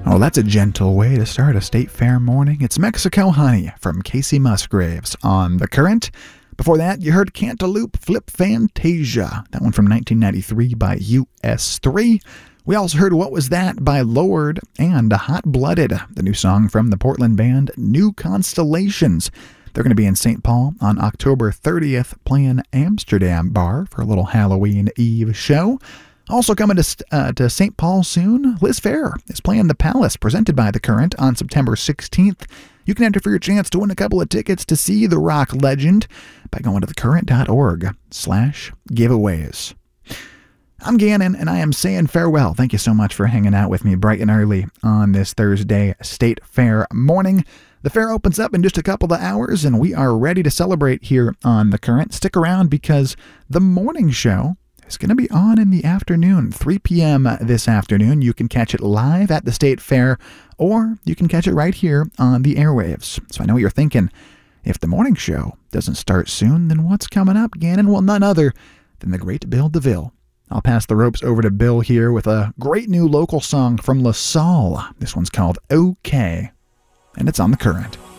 Oh, that's a gentle way to start a State Fair morning. It's Mexico Honey from Casey Musgraves on The Current. Before that, you heard Cantaloupe Flip Fantasia, that one from 1993 by US3. We also heard What Was That by Lorde and Hot Blooded, the new song from the Portland band New Constellations. They're going to be in St. Paul on October 30th playing Amsterdam Bar for a little Halloween Eve show. Also coming to St. Paul soon, Liz Phair is playing The Palace, presented by The Current, on September 16th. You can enter for your chance to win a couple of tickets to see the rock legend by going to thecurrent.org/giveaways. I'm Gannon, and I am saying farewell. Thank you so much for hanging out with me bright and early on this Thursday State Fair morning. The fair opens up in just a couple of hours, and we are ready to celebrate here on The Current. Stick around because the morning show is going to be on in the afternoon, 3 p.m. this afternoon. You can catch it live at the State Fair, or you can catch it right here on the airwaves. So I know what you're thinking. If the morning show doesn't start soon, then what's coming up, Gannon? Well, none other than the great Bill DeVille. I'll pass the ropes over to Bill here with a great new local song from LaSalle. This one's called OK, and it's on The Current.